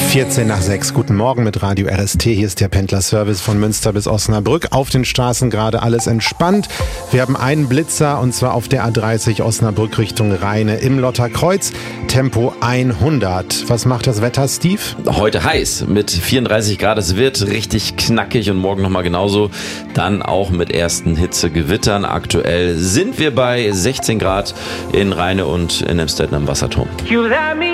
14 nach 6. Guten Morgen mit Radio RST. Hier ist der Pendlerservice von Münster bis Osnabrück. Auf den Straßen gerade alles entspannt. Wir haben einen Blitzer und zwar auf der A30 Osnabrück Richtung Rheine im Lotterkreuz. Tempo 100. Was macht das Wetter, Steve? Heute heiß mit 34 Grad. Es wird richtig knackig und morgen nochmal genauso. Dann auch mit ersten Hitzegewittern. Aktuell sind wir bei 16 Grad in Rheine und in Emstetten am Wasserturm.